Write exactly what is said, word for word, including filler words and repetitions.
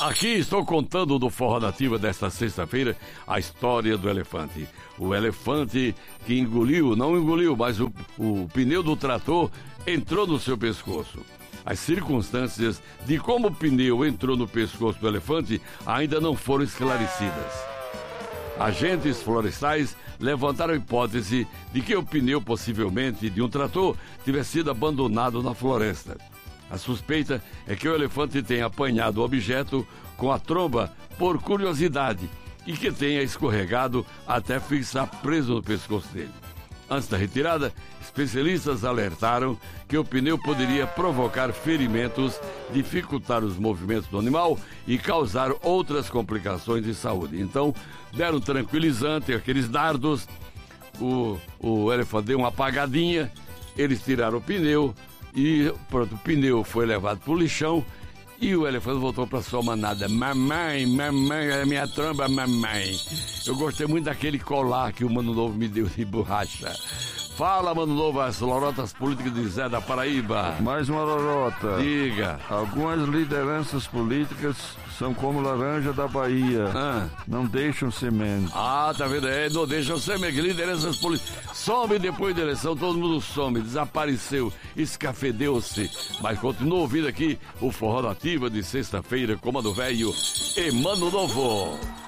Aqui estou contando do Forró Nativa desta sexta-feira a história do elefante. O elefante que engoliu, não engoliu, mas o, o pneu do trator entrou no seu pescoço. As circunstâncias de como o pneu entrou no pescoço do elefante ainda não foram esclarecidas. Agentes florestais levantaram a hipótese de que o pneu, possivelmente de um trator, tivesse sido abandonado na floresta. A suspeita é que o elefante tenha apanhado o objeto com a tromba por curiosidade e que tenha escorregado até fixar preso no pescoço dele. Antes da retirada, especialistas alertaram que o pneu poderia provocar ferimentos, dificultar os movimentos do animal e causar outras complicações de saúde. Então, deram tranquilizante, aqueles dardos, o, o elefante deu uma apagadinha, eles tiraram o pneu e pronto, o pneu foi levado para o lixão e o elefante voltou para sua manada. Mamãe, mamãe, é minha tromba, mamãe. Eu gostei muito daquele colar que o Mano Novo me deu de borracha. Fala, Mano Novo, as lorotas políticas de Zé da Paraíba. Mais uma lorota. Diga. Algumas lideranças políticas são como laranja da Bahia. Ah. Não deixam semente. Ah, tá vendo? É, não deixam semente. Lideranças políticas. Some depois da eleição, todo mundo some, desapareceu, escafedeu-se. Mas continua ouvindo aqui o Forró Nativa de sexta-feira, Comando Velho e Mano Novo.